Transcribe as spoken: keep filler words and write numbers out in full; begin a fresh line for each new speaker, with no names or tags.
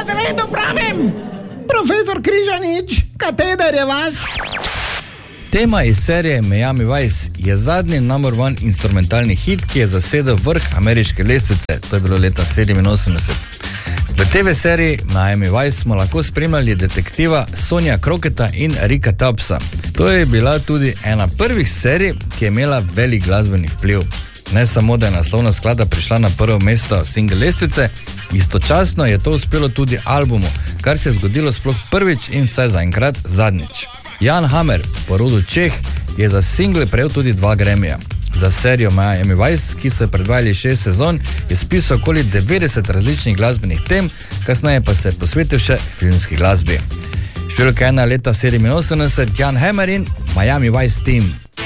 razredu pravim! Profesor Križanič, kateder je vaš?
Tema iz serije Miami Vice je zadnji number one instrumentalni hit, ki je zasedel vrh ameriške lestvice. To je bilo leta sedeminosemdeset. V te ve seriji Miami Vice smo lahko spremljali detektiva Sonja Crocketta in Ricka Tubbsa. To je bila tudi ena prvih serij, ki je imela velik glasbeni vpliv. Ne samo, da je naslovna skladba prišla na prvo mesto single lestvice, istočasno je to uspelo tudi albumu, kar se je zgodilo sploh prvič in vsaj zaenkrat zadnjič. Jan Hammer, po rodu Čeh, je za single prejel tudi dva Grammyja. Za serijo Miami Vice, ki so jo predvajali šest sezon, je spisal okoli devetdeset različnih glasbenih tem, kasneje pa se je posvetil še filmski glasbi. Številka ena leta sedeminosemdeset, Jan Hammer in Miami Vice Team.